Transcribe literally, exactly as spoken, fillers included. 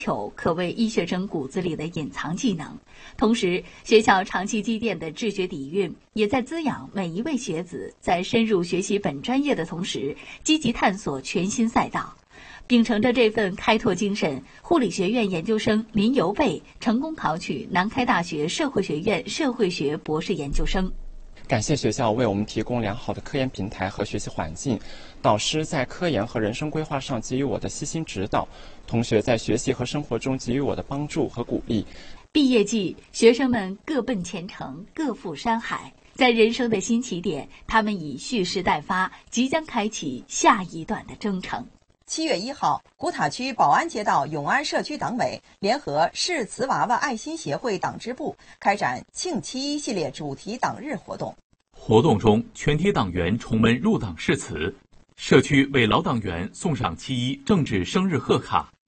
球可谓医学生骨子里的隐藏技能，同时学校长期积淀的治学底蕴也在滋养每一位学子在深入学习本专业的同时，积极探索全新赛道。秉承着这份开拓精神，护理学院研究生林尤贝成功考取南开大学社会学院社会学博士研究生。 感谢学校为我们提供良好的科研平台和学习环境，导师在科研和人生规划上给予我的悉心指导，同学在学习和生活中给予我的帮助和鼓励。 毕业季，学生们各奔前程，各赴山海，在人生的新起点，他们已蓄势待发，即将开启下一段的征程。 七月一号，古塔区保安街道永安社区党委联合市瓷娃娃爱心协会党支部开展庆七一系列主题党日活动。 活动中，全体党员重温入党誓词，社区为老党员送上七一政治生日贺卡。